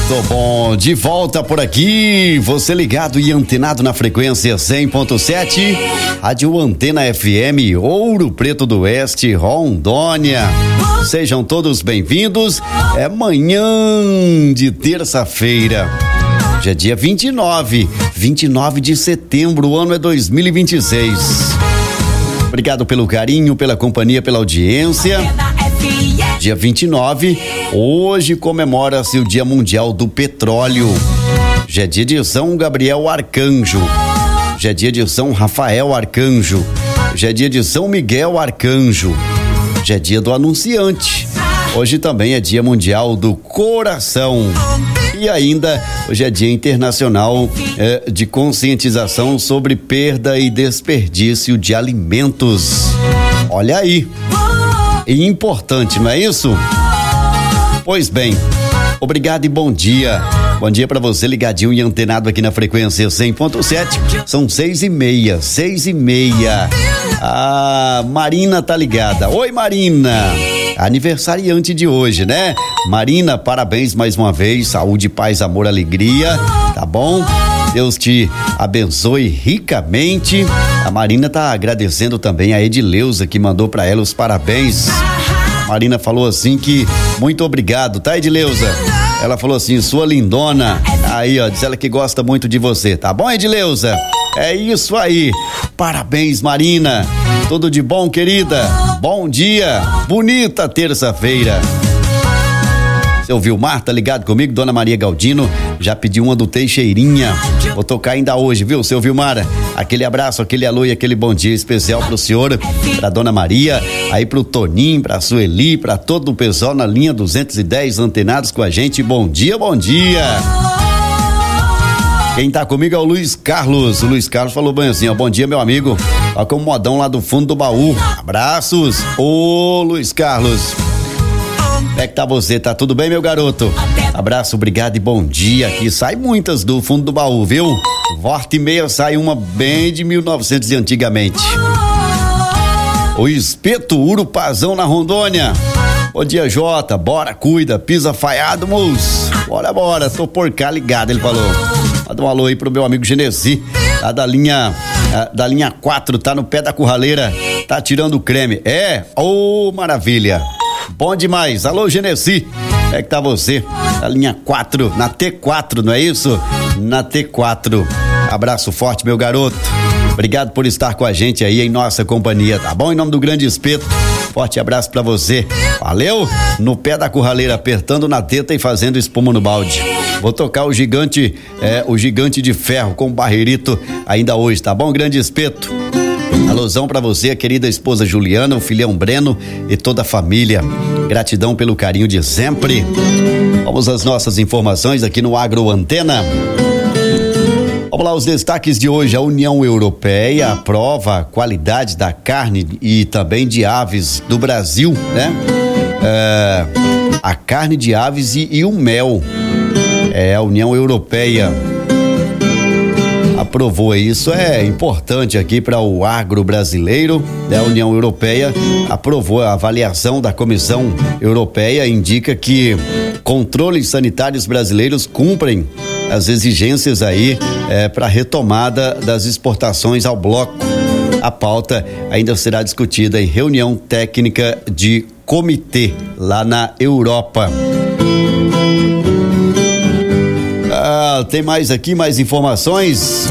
Tô bom, de volta por aqui, você ligado e antenado na frequência 100.7, Rádio Antena FM, Ouro Preto do Oeste, Rondônia. Sejam todos bem-vindos, é manhã de terça-feira, hoje é dia 29 de setembro, o ano é 2026. Obrigado pelo carinho, pela companhia, pela audiência. Dia 29, hoje comemora-se o Dia Mundial do Petróleo. Já é dia de São Gabriel Arcanjo. Já é dia de São Rafael Arcanjo. Já é dia de São Miguel Arcanjo. Já é dia do Anunciante. Hoje também é Dia Mundial do Coração. E ainda, hoje é Dia Internacional de Conscientização sobre Perda e Desperdício de Alimentos. Olha aí. E importante, não é isso? Pois bem, obrigado e bom dia. Bom dia pra você ligadinho e antenado aqui na frequência 100.7. São 6:30. A Marina tá ligada. Oi, Marina. Aniversariante de hoje, né? Marina, parabéns mais uma vez. Saúde, paz, amor, alegria. Tá bom? Deus te abençoe ricamente. A Marina tá agradecendo também a Edileuza, que mandou pra ela os parabéns. Marina falou assim que muito obrigado, tá, Edileuza? Ela falou assim, sua lindona. Aí, ó, diz ela que gosta muito de você, tá bom, Edileuza? É isso aí. Parabéns, Marina. Tudo de bom, querida. Bom dia. Bonita terça-feira. Seu Vilmar tá ligado comigo, Dona Maria Galdino já pediu uma do Teixeirinha, vou tocar ainda hoje, viu, seu Vilmar? Aquele abraço, aquele alô e aquele bom dia especial pro senhor, pra Dona Maria, aí pro Toninho, pra Sueli, pra todo o pessoal na linha 210 antenados com a gente, bom dia, bom dia. Quem tá comigo é o Luiz Carlos. O Luiz Carlos falou bem assim, ó, bom dia, meu amigo, ó, com o modão lá do fundo do baú, abraços. Ô, Luiz Carlos, como é que tá você? Tá tudo bem, meu garoto? Abraço, obrigado e bom dia. Aqui sai muitas do fundo do baú, viu? Volta e meia sai uma bem de 1900 de antigamente. O Espeto Urupazão na Rondônia. Bom dia, Jota. Bora, cuida. Pisa falhado, moço. Bora. Tô por cá ligado, ele falou. Manda um alô aí pro meu amigo Genesi. Lá da linha 4, tá no pé da curraleira. Tá tirando o creme. Ô, maravilha. Bom demais. Alô, Genesi. Como é que tá você? Na linha 4, na T4, não é isso? Na T4. Abraço forte, meu garoto. Obrigado por estar com a gente aí em nossa companhia, tá bom? Em nome do Grande Espeto, forte abraço pra você. Valeu? No pé da curraleira, apertando na teta e fazendo espuma no balde. Vou tocar o gigante de ferro com o barreirito ainda hoje, tá bom? Grande Espeto. Alôzão pra você, a querida esposa Juliana, o filhão Breno e toda a família. Gratidão pelo carinho de sempre. Vamos às nossas informações aqui no Agro Antena. Vamos lá, os destaques de hoje. A União Europeia aprova a qualidade da carne e também de aves do Brasil, né? A carne de aves e o mel. A União Europeia aprovou isso, é importante aqui para o agro brasileiro, né? A União Europeia aprovou a avaliação da Comissão Europeia, indica que controles sanitários brasileiros cumprem as exigências aí para retomada das exportações ao bloco. A pauta ainda será discutida em reunião técnica de comitê lá na Europa. Tem mais aqui, mais informações.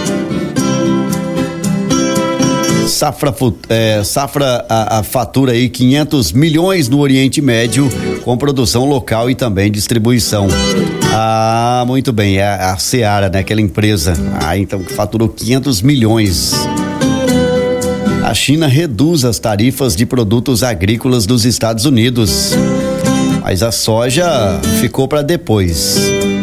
Safra fatura aí 500 milhões no Oriente Médio com produção local e também distribuição. Muito bem, é a Seara, né? Aquela empresa. Então faturou 500 milhões. A China reduz as tarifas de produtos agrícolas dos Estados Unidos, mas a soja ficou para depois.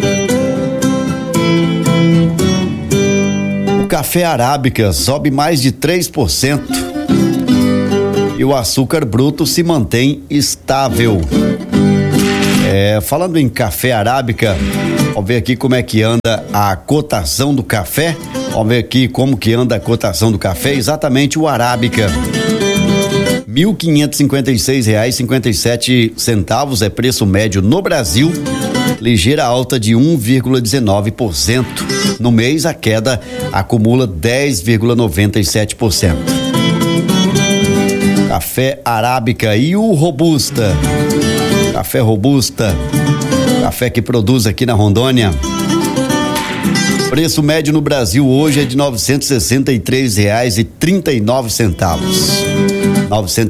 O café arábica sobe mais de 3% e o açúcar bruto se mantém estável. Falando em café arábica, vamos ver aqui como é que anda a cotação do café. Vamos ver aqui como que anda a cotação do café, exatamente o arábica. R$ 1.556,57 é preço médio no Brasil. ligeira alta de 1,19%. No mês, a queda acumula 10,97%. Café arábica e o robusta. Café robusta, café que produz aqui na Rondônia. Preço médio no Brasil hoje é de R$ 963,39. R$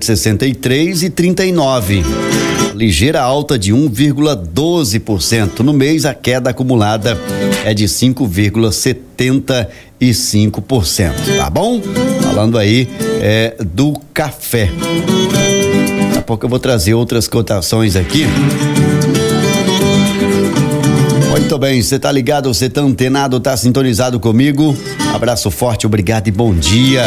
963,39. Ligeira alta de 1,12%. No mês, a queda acumulada é de 5,75%. Tá bom? Falando aí do café. Daqui a pouco eu vou trazer outras cotações aqui. Muito bem, você tá ligado, você tá antenado, tá sintonizado comigo? Abraço forte, obrigado e bom dia.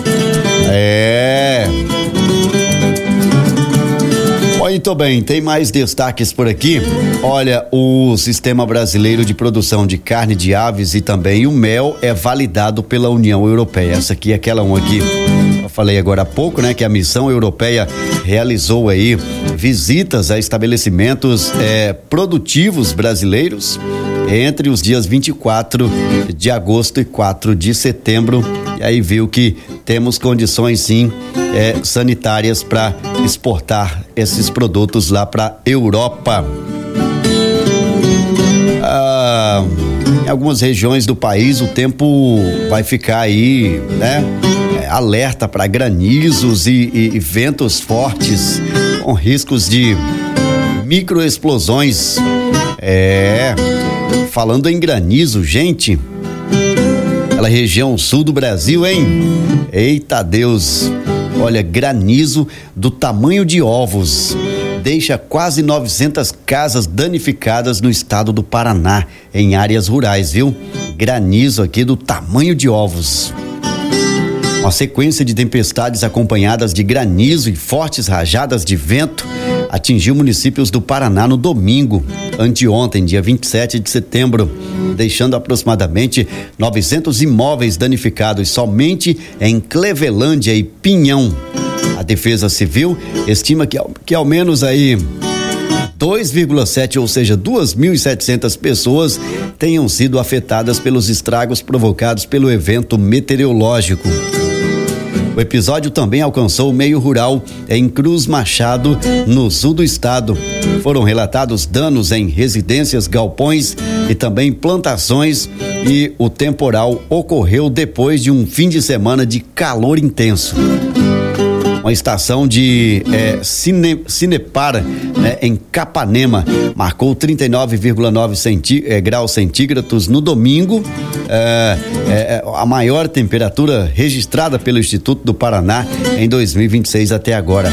Muito bem, tem mais destaques por aqui. Olha, o Sistema Brasileiro de Produção de Carne de Aves e também o mel é validado pela União Europeia. Essa aqui é aquela aqui. Eu falei agora há pouco, né, que a missão europeia realizou aí visitas a estabelecimentos produtivos brasileiros entre os dias 24 de agosto e 4 de setembro. E aí viu que temos condições sim sanitárias para exportar esses produtos lá para Europa. Em algumas regiões do país o tempo vai ficar aí, né? Alerta para granizos e ventos fortes com riscos de microexplosões. Falando em granizo, gente, aquela região sul do Brasil, hein? Eita Deus! Olha, granizo do tamanho de ovos deixa quase 900 casas danificadas no estado do Paraná, em áreas rurais, viu? Granizo aqui do tamanho de ovos. Uma sequência de tempestades acompanhadas de granizo e fortes rajadas de vento atingiu municípios do Paraná no domingo, anteontem, dia 27 de setembro, deixando aproximadamente 900 imóveis danificados somente em Clevelândia e Pinhão. A Defesa Civil estima que ao menos aí 2,7, ou seja, 2.700 pessoas tenham sido afetadas pelos estragos provocados pelo evento meteorológico. O episódio também alcançou o meio rural em Cruz Machado, no sul do estado. Foram relatados danos em residências, galpões e também plantações, e o temporal ocorreu depois de um fim de semana de calor intenso. Uma estação de Cinepar, em Capanema, marcou 39,9 graus centígrados no domingo, a maior temperatura registrada pelo Instituto do Paraná em 2026 até agora.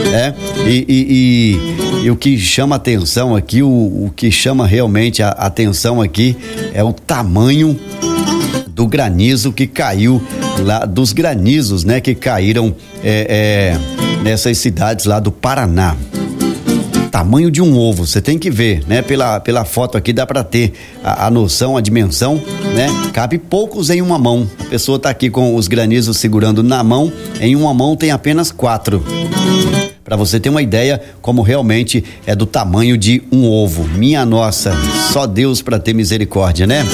E o que chama atenção aqui, o que chama realmente a atenção aqui é o tamanho do granizo que caiu lá, dos granizos, né, que caíram nessas cidades lá do Paraná. Tamanho de um ovo, você tem que ver, né? Pela foto aqui dá para ter a noção, a dimensão, né? Cabe poucos em uma mão. A pessoa tá aqui com os granizos segurando na mão, em uma mão tem apenas 4. Para você ter uma ideia como realmente é do tamanho de um ovo. Minha nossa, só Deus para ter misericórdia, né?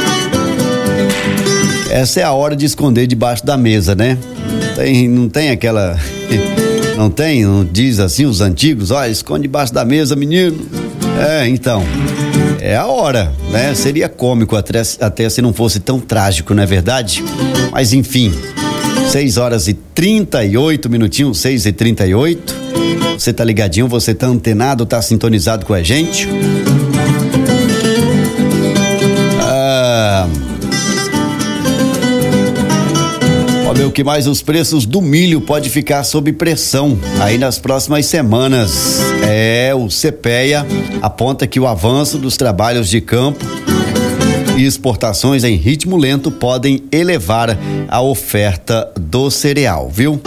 Essa é a hora de esconder debaixo da mesa, né? Não tem aquela... Não diz assim os antigos, ó, esconde debaixo da mesa, menino. Então, é a hora, né? Seria cômico até se não fosse tão trágico, não é verdade? Mas enfim, 6h38, 6h38. Você tá ligadinho, você tá antenado, tá sintonizado com a gente? O que mais? Os preços do milho pode ficar sob pressão aí nas próximas semanas. O CPEA aponta que o avanço dos trabalhos de campo e exportações em ritmo lento podem elevar a oferta do cereal, viu?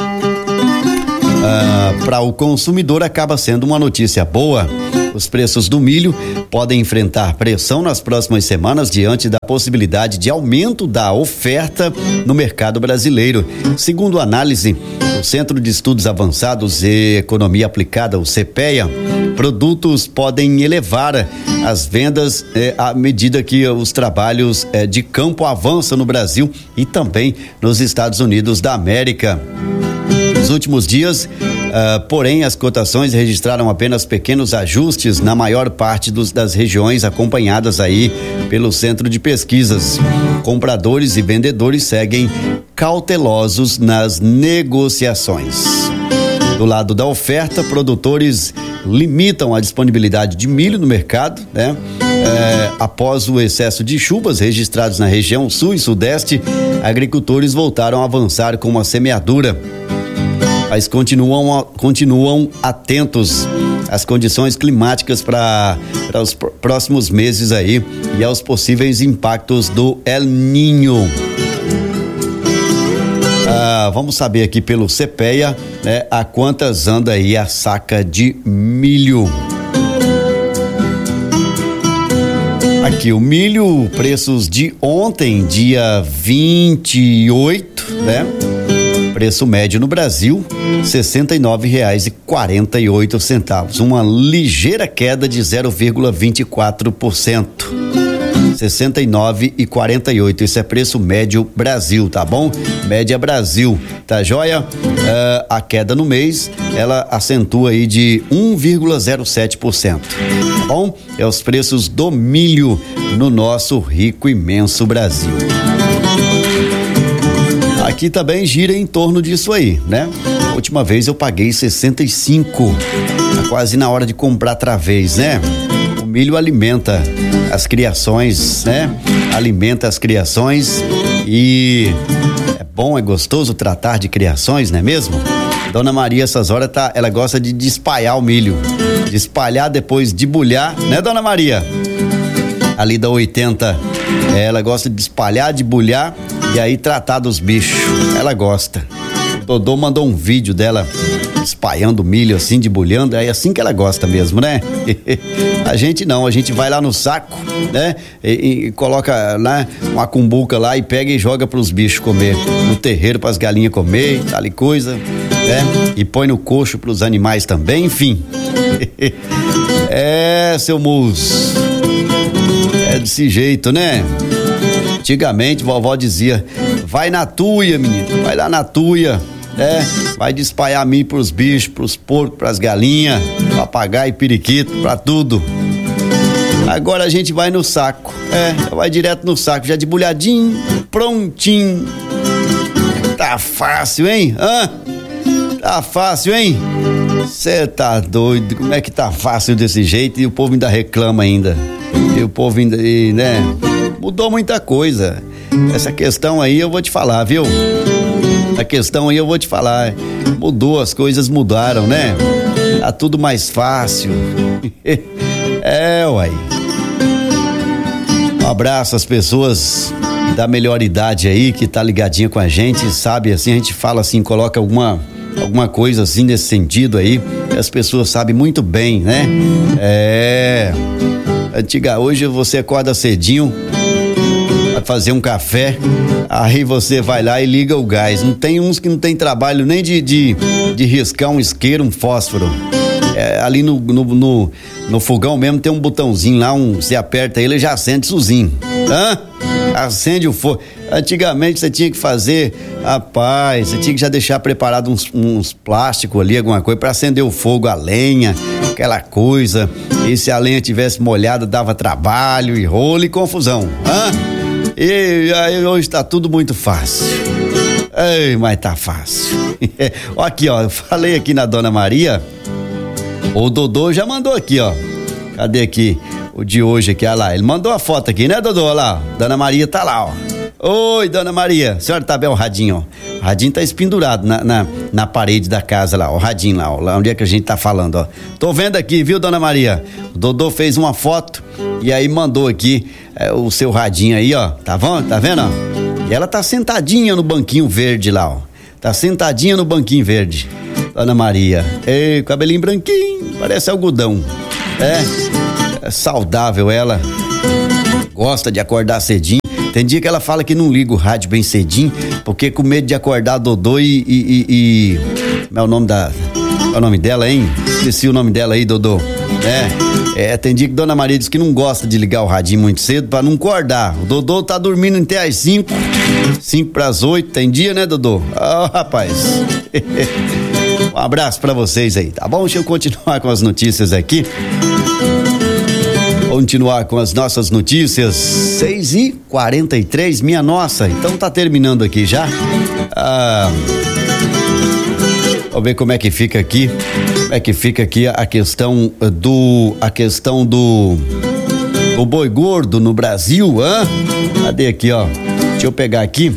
Para o consumidor acaba sendo uma notícia boa. Os preços do milho podem enfrentar pressão nas próximas semanas diante da possibilidade de aumento da oferta no mercado brasileiro. Segundo a análise do Centro de Estudos Avançados e Economia Aplicada, o CPEA, produtos podem elevar as vendas à medida que os trabalhos de campo avançam no Brasil e também nos Estados Unidos da América. Nos últimos dias, porém, as cotações registraram apenas pequenos ajustes na maior parte das regiões acompanhadas aí pelo Centro de Pesquisas. Compradores e vendedores seguem cautelosos nas negociações. Do lado da oferta, produtores limitam a disponibilidade de milho no mercado, né? Após o excesso de chuvas registrados na região sul e sudeste, agricultores voltaram a avançar com a semeadura. Mas continuam atentos às condições climáticas para os próximos meses aí e aos possíveis impactos do El Niño. Vamos saber aqui pelo CPEA, né, a quantas anda aí a saca de milho. Aqui o milho, preços de ontem, dia 28, né? Preço médio no Brasil, R$ 69,48, uma ligeira queda de 0,24%. 69,48, esse é preço médio Brasil, tá bom? Média Brasil, tá joia? A queda no mês, ela acentua aí de 1,07%, tá bom? É os preços do milho no nosso rico, imenso Brasil. Aqui também gira em torno disso aí, né? A última vez eu paguei 65, tá quase na hora de comprar outra vez, né? O milho alimenta as criações, né? Alimenta as criações e é bom, é gostoso tratar de criações, não é mesmo? Dona Maria, essas horas, ela gosta de espalhar o milho, de espalhar depois de debulhar, né, Dona Maria? Ali da 80, ela gosta de espalhar, de debulhar e aí tratar dos bichos, ela gosta. O Dodô mandou um vídeo dela espalhando milho assim, debulhando, é assim que ela gosta mesmo, né? A gente não, a gente vai lá no saco, né? E coloca lá uma cumbuca lá e pega e joga pros bichos comer, no terreiro pras galinhas comer, tal e coisa, né? E põe no coxo pros animais também, enfim. Seu Mus, é desse jeito, né? Antigamente, vovó dizia, vai na tuia, menino, vai lá na tuia, né? Vai despaiar milho pros bichos, pros porcos, pras galinhas, papagaio, periquito, pra tudo. Agora a gente vai no saco, vai direto no saco, já debulhadinho, prontinho. Tá fácil, hein? Tá fácil, hein? Cê tá doido, como é que tá fácil desse jeito e o povo ainda reclama ainda. E o povo ainda, né? Mudou muita coisa. Essa questão aí eu vou te falar, viu? A questão aí eu vou te falar. Mudou, as coisas mudaram, né? Tá tudo mais fácil. Uai. Um abraço às pessoas da melhor idade aí que tá ligadinha com a gente, sabe? Assim, a gente fala assim, coloca alguma coisa assim nesse sentido aí, e as pessoas sabem muito bem, né? Hoje você acorda cedinho, vai fazer um café, aí você vai lá e liga o gás. Não tem uns que não tem trabalho nem de riscar um isqueiro, um fósforo. Ali no fogão mesmo tem um botãozinho lá, você aperta ele e já acende sozinho. Acende o fogo. Antigamente você tinha que fazer, rapaz, você tinha que já deixar preparado uns plásticos ali, alguma coisa pra acender o fogo, a lenha, aquela coisa. E se a lenha tivesse molhada, dava trabalho e rolo e confusão. E aí hoje tá tudo muito fácil. Mas tá fácil. Aqui, ó, eu falei aqui na Dona Maria, o Dodô já mandou aqui, ó. Cadê aqui? O de hoje aqui, olha lá. Ele mandou a foto aqui, né, Dodô? Olha lá, ó. Dona Maria tá lá, ó. Oi, Dona Maria. A senhora tá bem, o radinho, ó. O radinho tá espendurado na parede da casa lá, o radinho lá, ó. Lá onde é que a gente tá falando, ó. Tô vendo aqui, viu, Dona Maria? O Dodô fez uma foto e aí mandou aqui o seu radinho aí, ó. Tá bom? Tá vendo, ó? E ela tá sentadinha no banquinho verde lá, ó. Tá sentadinha no banquinho verde. Dona Maria. Ei, cabelinho branquinho, parece algodão. É saudável ela. Gosta de acordar cedinho. Tem dia que ela fala que não liga o rádio bem cedinho, porque com medo de acordar Dodô e como é o nome dela, hein? Esqueci o nome dela aí, Dodô. né? Tem dia que Dona Maria diz que não gosta de ligar o radinho muito cedo pra não acordar. O Dodô tá dormindo até às 5 pras 8, tem dia, né, Dodô? Rapaz. Um abraço pra vocês aí, tá bom? Deixa eu continuar com as notícias aqui. Continuar com as nossas notícias. 6h43, minha nossa. Então tá terminando aqui já. Vamos ver como é que fica aqui. Como é que fica aqui a questão do boi gordo no Brasil, hã? Cadê aqui, ó? Deixa eu pegar aqui.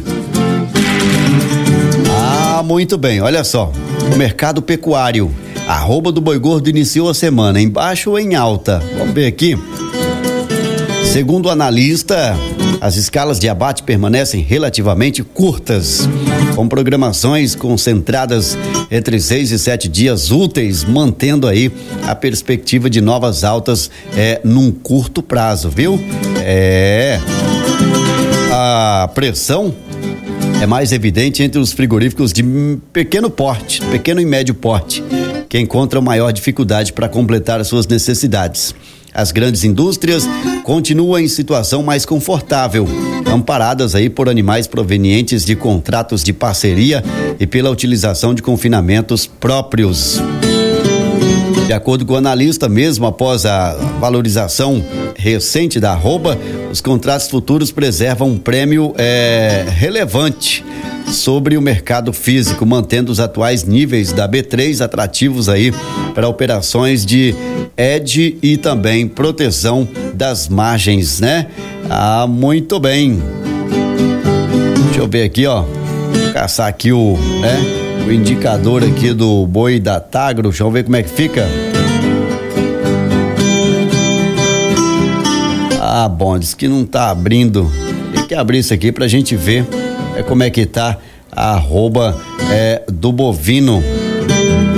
Muito bem, olha só. O mercado pecuário. A arroba do boi gordo iniciou a semana em baixa ou em alta? Vamos ver aqui. Segundo o analista, as escalas de abate permanecem relativamente curtas, com programações concentradas entre 6 e 7 dias úteis, mantendo aí a perspectiva de novas altas num curto prazo, viu? A pressão é mais evidente entre os frigoríficos de pequeno e médio porte, que encontram maior dificuldade para completar as suas necessidades. As grandes indústrias continuam em situação mais confortável, amparadas aí por animais provenientes de contratos de parceria e pela utilização de confinamentos próprios. De acordo com o analista, mesmo após a valorização recente da arroba, os contratos futuros preservam um prêmio relevante sobre o mercado físico, mantendo os atuais níveis da B3 atrativos aí para operações de edge e também proteção das margens, né? Muito bem. Deixa eu ver aqui, ó. Caçar aqui o indicador aqui do boi da Tagro. Deixa eu ver como é que fica. Bom, diz que não tá abrindo. Tem que abrir isso aqui pra gente ver como é que tá a arroba do bovino.